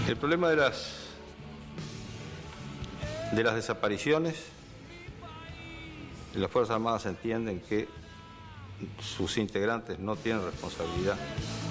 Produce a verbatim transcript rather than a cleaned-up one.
El problema de las, de las desapariciones, las Fuerzas Armadas entienden que sus integrantes no tienen responsabilidad